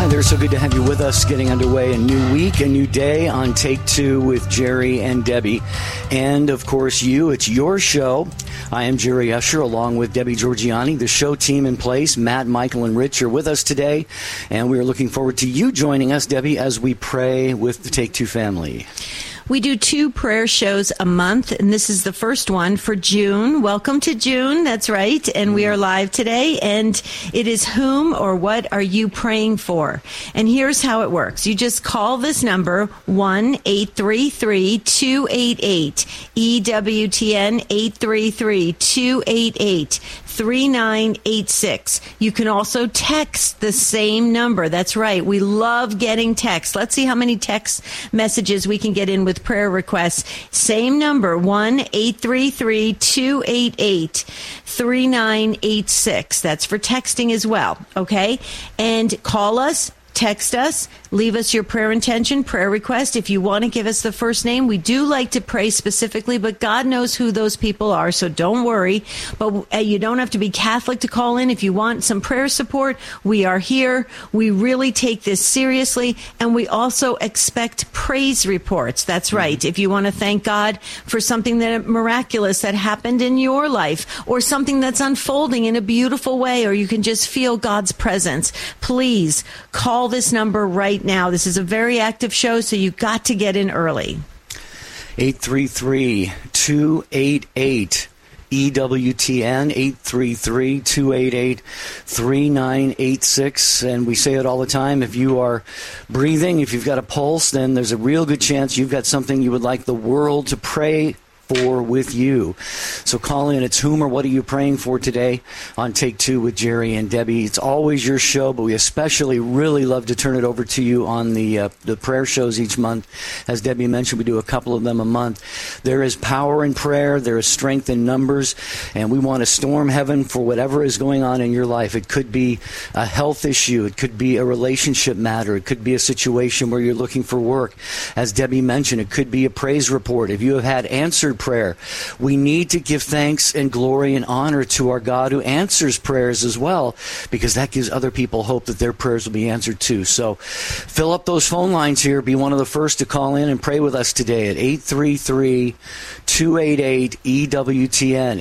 Hi there, so good to have you with us. Getting underway, a new week, a new day on Take Two with Jerry and Debbie. And, of course, it's your show. I am Jerry Usher, along with Debbie Georgiani, the show team in place. Matt, Michael, and Rich are with us today. And we are looking forward to you joining us, Debbie, as we pray with the Take Two family. We do 2 prayer shows a month, and this is the first one for June. Welcome to June. That's right. And we are live today, and it is whom or what are you praying for? And here's how it works. You just call this number, 1-833-288-EWTN, 833-288-3986. You can also text the same number. That's right. We love getting texts. Let's see how many text messages we can get in with prayer requests. Same number, 1-833-288-3986. That's for texting as well, okay? And call us, text us, leave us your prayer intention, prayer request. If you want to give us the first name, we do like to pray specifically, but God knows who those people are, so don't worry. But you don't have to be Catholic to call in. If you want some prayer support, we are here. We really take this seriously, and we also expect praise reports. That's right. If you want to thank God for something that miraculous that happened in your life, or something that's unfolding in a beautiful way, or you can just feel God's presence, please call this number right now. This is a very active show, so you've got to get in early. 833-288-EWTN, 833-288-3986. And we say it all the time. If you are breathing, if you've got a pulse, then there's a real good chance you've got something you would like the world to pray for with you. So call in. It's whom or what are you praying for today on Take Two with Jerry and Debbie. It's always your show, but we especially really love to turn it over to you on the prayer shows each month. As Debbie mentioned, we do a couple of them a month. There is power in prayer. There is strength in numbers, and we want to storm heaven for whatever is going on in your life. It could be a health issue. It could be a relationship matter. It could be a situation where you're looking for work. As Debbie mentioned, it could be a praise report. If you have had answered prayer, we need to give thanks and glory and honor to our God who answers prayers as well, because that gives other people hope that their prayers will be answered too. So fill up those phone lines here. Be one of the first to call in and pray with us today at 833-288-EWTN,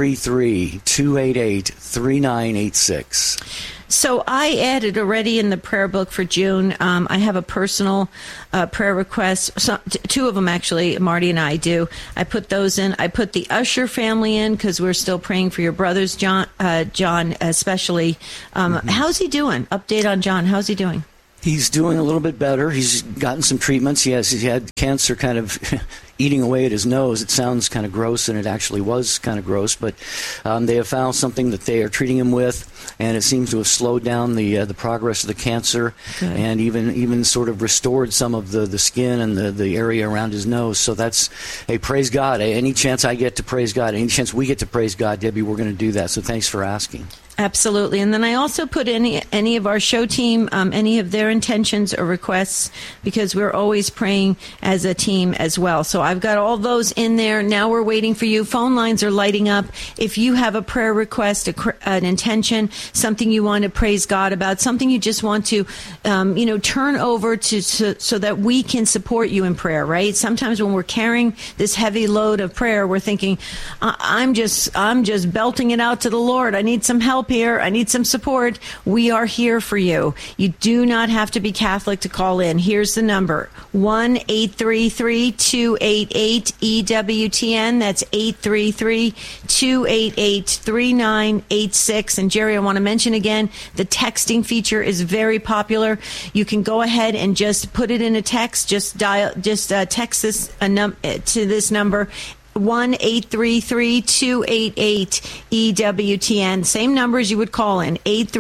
833-288-3986. So I added already in the prayer book for June, I have a personal prayer request. 2 of them, actually, Marty and I do. I put those in. I put the Usher family in because we're still praying for your brothers, John especially. How's he doing? Update on John. How's he doing? He's doing a little bit better. He's gotten some treatments. He had cancer kind of eating away at his nose. It sounds kind of gross, and it actually was kind of gross. But they have found something that they are treating him with, and it seems to have slowed down the progress of the cancer. Good. And even sort of restored some of the skin and the area around his nose. So that's, hey, praise God. Any chance I get to praise God, any chance we get to praise God, Debbie, we're going to do that. So thanks for asking. Absolutely. And then I also put any of our show team, any of their intentions or requests, because we're always praying as a team as well. So I've got all those in there. Now we're waiting for you. Phone lines are lighting up. If you have a prayer request, an intention, something you want to praise God about, something you just want to, turn over to so that we can support you in prayer, right? Sometimes when we're carrying this heavy load of prayer, we're thinking, I'm just belting it out to the Lord. I need some help here. I need some support. We are here for you. You do not have to be Catholic to call in. Here's the number, 1-833-288-EWTN. That's 833-288-3986. And Jerry, I want to mention again, the texting feature is very popular. You can go ahead and just put it in a text. Just text this to this number, 1-833-288-EWTN. Same numbers you would call in,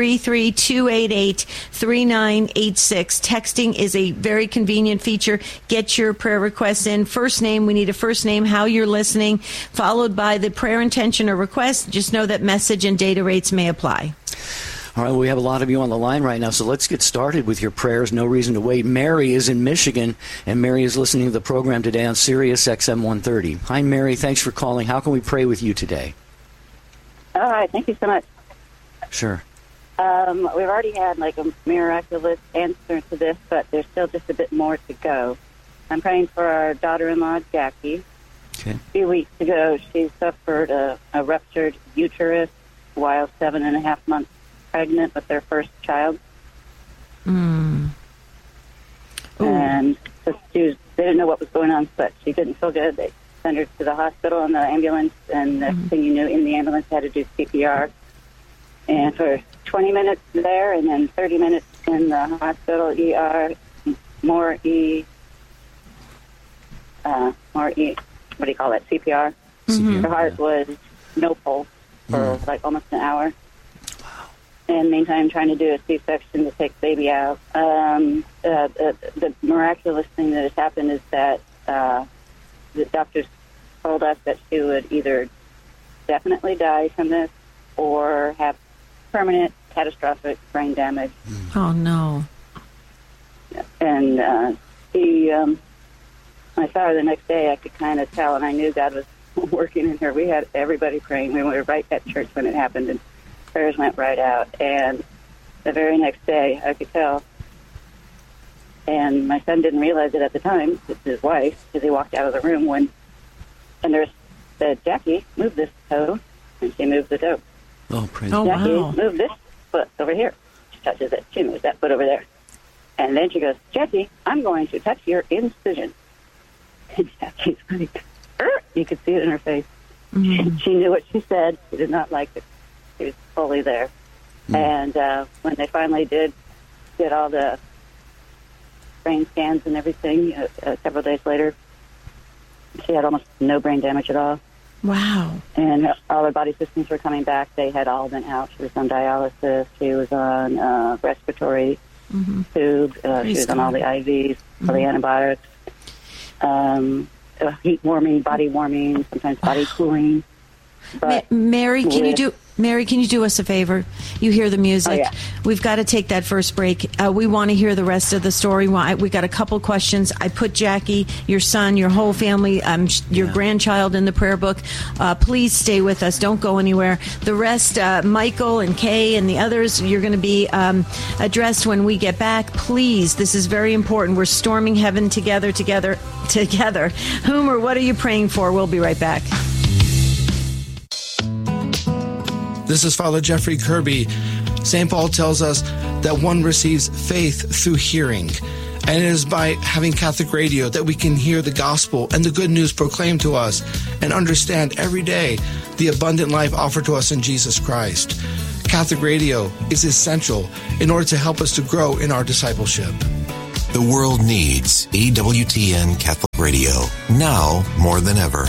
833-288-3986. Texting is a very convenient feature. Get your prayer requests in. First name, we need a first name, how you're listening, followed by the prayer intention or request. Just know that message and data rates may apply. All right, well, we have a lot of you on the line right now, so let's get started with your prayers. No reason to wait. Mary is in Michigan, and Mary is listening to the program today on Sirius XM 130. Hi, Mary. Thanks for calling. How can we pray with you today? All right. Thank you so much. Sure. We've already had like a miraculous answer to this, but there's still just a bit more to go. I'm praying for our daughter-in-law, Jackie. Okay. A few weeks ago, she suffered a ruptured uterus while 7.5 months pregnant with their first child. Mm. And so they didn't know what was going on, but she didn't feel good. They sent her to the hospital in the ambulance, and the thing you knew, in the ambulance had to do CPR. And for 20 minutes there, and then 30 minutes in the hospital ER, more E, what do you call that, CPR? Mm-hmm. Her heart was no pulse for like almost an hour. Wow. And meantime, trying to do a C-section to take the baby out. The miraculous thing that has happened is that the doctors told us that she would either definitely die from this or have permanent catastrophic brain damage. Oh, no. And I saw her the next day. I could kind of tell, and I knew God was working in her. We had everybody praying. We were right at church when it happened, and prayers went right out. And the very next day, I could tell. And my son didn't realize it at the time. It's his wife, because he walked out of the room and there said, "Jackie, move this toe," and she moved the toe. Oh, praise Oh, God. Jackie, wow. move this foot over here. She touches it. She moves that foot over there. And then she goes, "Jackie, I'm going to touch your incision." And Jackie's like, you could see it in her face. Mm-hmm. She knew what she said. She did not like it. She was fully there. And when they finally did all the brain scans and everything, several days later, she had almost no brain damage at all. Wow. And all her body systems were coming back. They had all been out. She was on dialysis. She was on respiratory tube. She was on all the IVs, all the antibiotics. Heat warming, body warming, sometimes body cooling. But Mary, can you do us a favor? You hear the music. Oh, yeah. We've got to take that first break. We want to hear the rest of the story. We got a couple questions. I put Jackie, your son, your whole family, your grandchild in the prayer book. Please stay with us. Don't go anywhere. The rest, Michael and Kay and the others, you're going to be addressed when we get back. Please, this is very important. We're storming heaven together. Hoomer, what are you praying for? We'll be right back. This is Father Jeffrey Kirby. St. Paul tells us that one receives faith through hearing. And it is by having Catholic radio that we can hear the gospel and the good news proclaimed to us and understand every day the abundant life offered to us in Jesus Christ. Catholic radio is essential in order to help us to grow in our discipleship. The world needs EWTN Catholic Radio, now more than ever.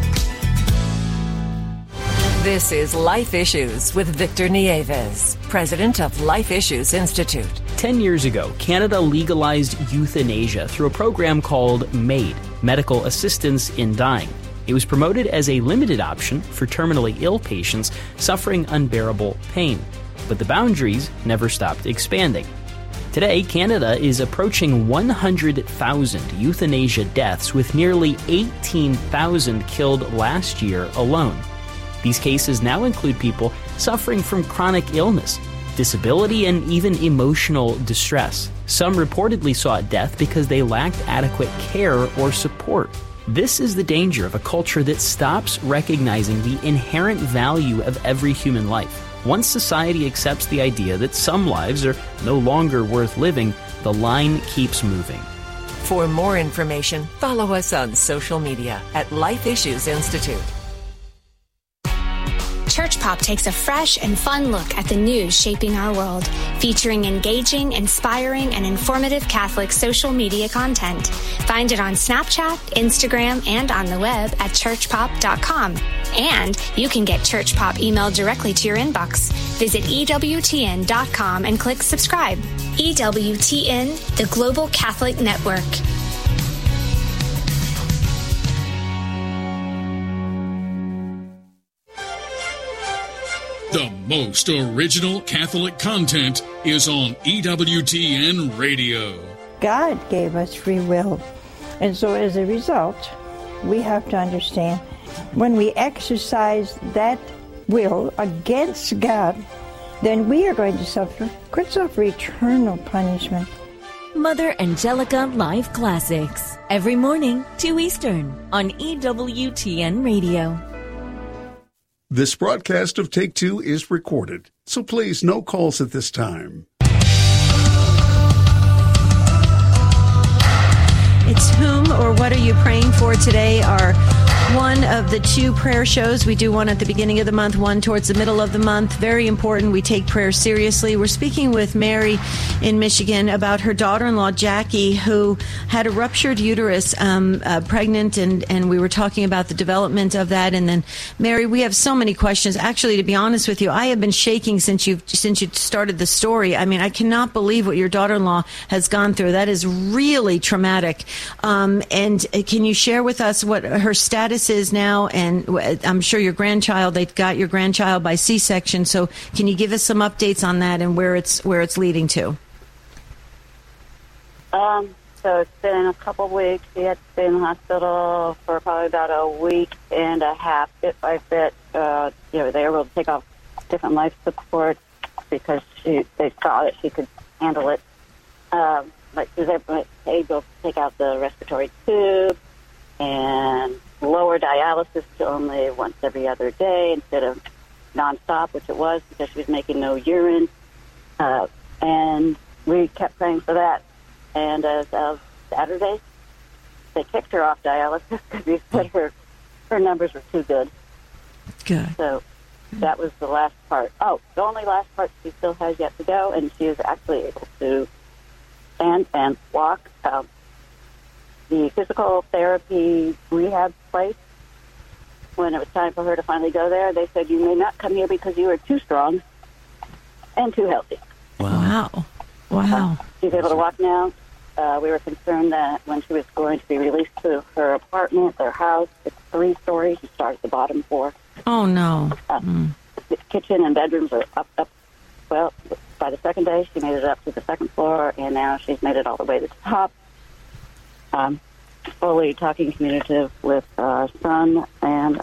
This is Life Issues with Victor Nieves, president of Life Issues Institute. 10 years ago, Canada legalized euthanasia through a program called MAID, Medical Assistance in Dying. It was promoted as a limited option for terminally ill patients suffering unbearable pain. But the boundaries never stopped expanding. Today, Canada is approaching 100,000 euthanasia deaths, with nearly 18,000 killed last year alone. These cases now include people suffering from chronic illness, disability, and even emotional distress. Some reportedly sought death because they lacked adequate care or support. This is the danger of a culture that stops recognizing the inherent value of every human life. Once society accepts the idea that some lives are no longer worth living, the line keeps moving. For more information, follow us on social media at Life Issues Institute. Church Pop takes a fresh and fun look at the news shaping our world, featuring engaging, inspiring, and informative Catholic social media content. Find it on Snapchat, Instagram, and on the web at churchpop.com. And you can get Church Pop emailed directly to your inbox. Visit EWTN.com and click subscribe. EWTN, the Global Catholic Network. The most original Catholic content is on EWTN Radio. God gave us free will. And so as a result, we have to understand when we exercise that will against God, then we are going to could suffer eternal punishment. Mother Angelica Live Classics. Every morning, 2 Eastern, on EWTN Radio. This broadcast of Take Two is recorded, so please, no calls at this time. It's Whom or What Are You Praying For today? Our one of the 2 prayer shows. We do one at the beginning of the month, one towards the middle of the month. Very important. We take prayer seriously. We're speaking with Mary in Michigan about her daughter-in-law, Jackie, who had a ruptured uterus, pregnant, and we were talking about the development of that. And then, Mary, we have so many questions. Actually, to be honest with you, I have been shaking since you started the story. I mean, I cannot believe what your daughter-in-law has gone through. That is really traumatic. And can you share with us what her status is now? And I'm sure your grandchild, they got your grandchild by C-section. So can you give us some updates on that and where it's leading to? So it's been a couple weeks. She had to stay in the hospital for probably about a week and a half, bit by bit. They were able to take off different life support because they saw that she could handle it. Like she was able to take out the respiratory tube and lower dialysis to only once every other day instead of nonstop, which it was because she was making no urine. And we kept praying for that. And as of Saturday, they kicked her off dialysis because they said her numbers were too good. Good. So that was the last part. Oh, the only last part she still has yet to go, and she is actually able to stand and walk. The physical therapy rehab place, when it was time for her to finally go there, they said, you may not come here because you are too strong and too healthy. Wow. She's able to walk now. We were concerned that when she was going to be released to her apartment, their house, it's 3 stories. She started at the bottom 4. Oh, no. The kitchen and bedrooms are up. Well, by the second day, she made it up to the 2nd floor, and now she's made it all the way to the top. Fully talking communicative with our son, and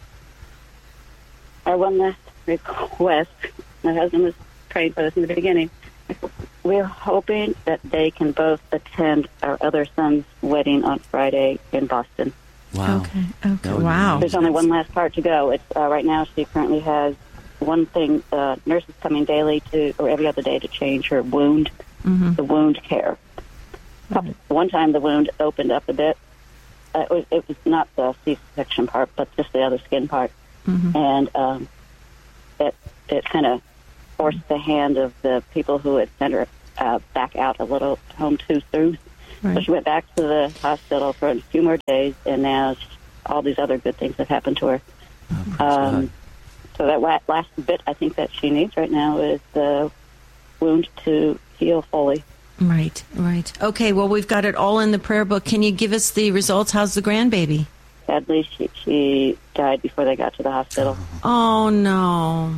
our one last request, my husband was praying for this in the beginning. We're hoping that they can both attend our other son's wedding on Friday in Boston. Wow. Okay. Wow. There's only one last part to go. It's right now she currently has one thing, nurses coming daily or every other day to change her wound, the wound care. One time the wound opened up a bit. It was not the C-section part, but just the other skin part. And it kind of forced the hand of the people who had sent her back out a little home too soon. Right. So she went back to the hospital for a few more days, and now all these other good things have happened to her. So that last bit I think that she needs right now is the wound to heal fully. Right. Okay, well, we've got it all in the prayer book. Can you give us the results? How's the grandbaby? Sadly, she died before they got to the hospital. Oh, no.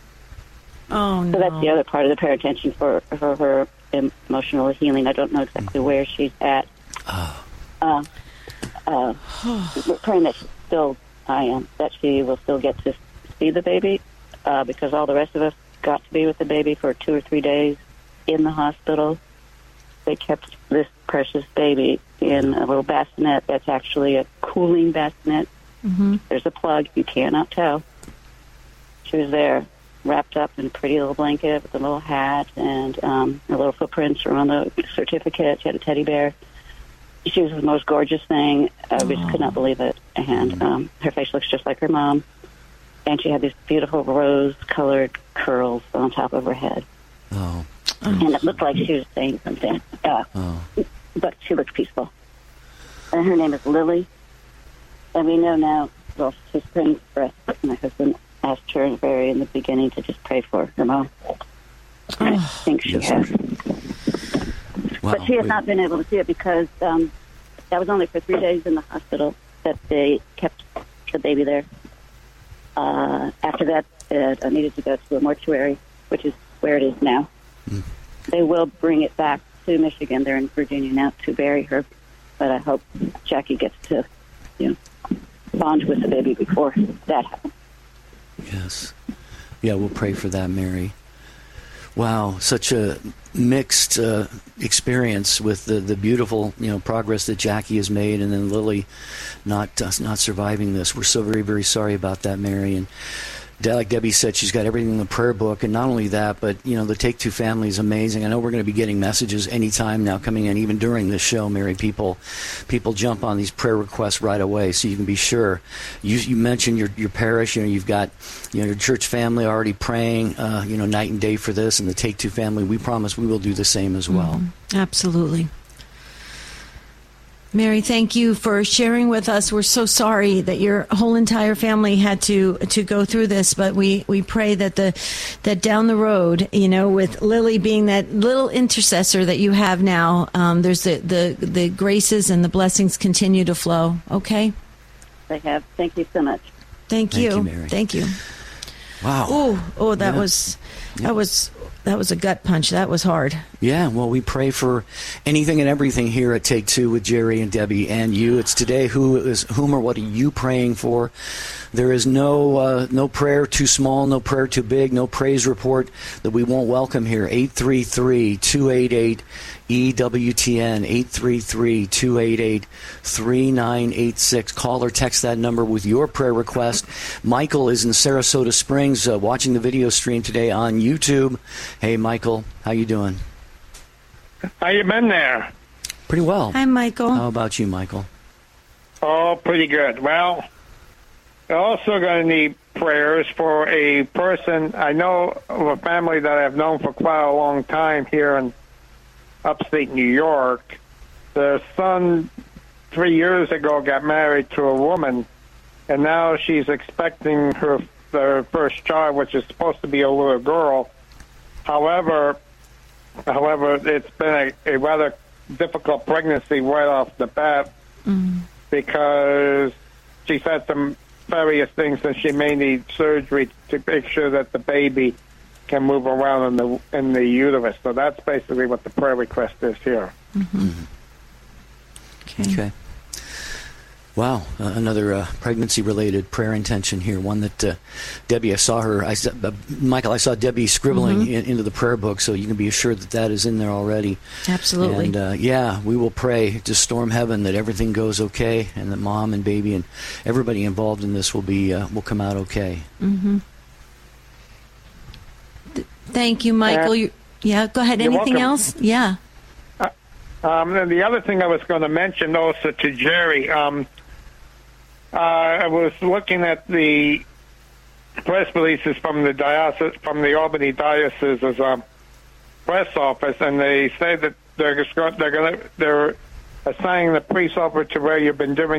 So that's the other part of the prayer intention for her emotional healing. I don't know exactly where she's at. We're praying that that she will still get to see the baby, because all the rest of us got to be with the baby for 2 or 3 days in the hospital. They kept this precious baby in a little bassinet that's actually a cooling bassinet. There's a plug. You cannot tell. She was there, wrapped up in a pretty little blanket with a little hat, and her little footprints were on the certificate. She had a teddy bear. She was the most gorgeous thing. We just could not believe it. And her face looks just like her mom. And she had these beautiful rose-colored curls on top of her head. And it looked like she was saying something. But she looked peaceful. And her name is Lily. And we know now, well, she's praying for us. My husband asked her in the beginning to just pray for her mom. I think she has. Wow. But she has not been able to see it because that was only for 3 days in the hospital that they kept the baby there. After that, it needed to go to a mortuary, which is where it is now. They will bring it back to Michigan. They're in Virginia now to bury her. But I hope Jackie gets to, bond with the baby before that happens. Yes. Yeah, we'll pray for that, Mary. Wow, such a mixed experience with the beautiful progress that Jackie has made, and then Lily not surviving this. We're so very, very sorry about that, Mary. And like Debbie said, she's got everything in the prayer book, and not only that, but the Take Two family is amazing. I know we're going to be getting messages anytime now coming in, even during this show, Mary. People jump on these prayer requests right away, so you can be sure. You mentioned your parish. You've got your church family already praying, night and day for this, and the Take Two family. We promise we will do the same as well. Absolutely. Mary, thank you for sharing with us. We're so sorry that your whole entire family had to go through this, but we pray that down the road, with Lily being that little intercessor that you have now, there's the graces and the blessings continue to flow. Okay? They have. Thank you so much. Thank you, Mary. Thank you. Wow. Oh, that was a gut punch. That was hard. Yeah, well, we pray for anything and everything here at Take Two with Jerry and Debbie and you. It's today whom or what are you praying for? There is no prayer too small, no prayer too big, no praise report that we won't welcome here. 833-288-EWTN, 833-288-3986. Call or text that number with your prayer request. Michael is in Sarasota Springs watching the video stream today on YouTube. Hey, Michael, how you doing? How you been there? Pretty well. Hi, Michael. How about you, Michael? Oh, pretty good. Well, you're also going to need prayers for a person. I know of a family that I've known for quite a long time here in upstate New York. Their son 3 years ago got married to a woman, and now she's expecting their first child, which is supposed to be a little girl. However, it's been a rather difficult pregnancy right off the bat because she's had some various things, and she may need surgery to make sure that the baby can move around in the uterus. So that's basically what the prayer request is here. Okay. Wow, another pregnancy-related prayer intention here. One that Debbie, Michael, I saw Debbie scribbling into the prayer book, so you can be assured that is in there already. Absolutely. And we will pray to storm heaven that everything goes okay, and that mom and baby and everybody involved in this will come out okay. Thank you, Michael. Go ahead. Anything else? Yeah. And the other thing I was going to mention also to Jerry, I was looking at the press releases from the Albany Diocese's press office, and they say that they're assigning the priest over to where you've been doing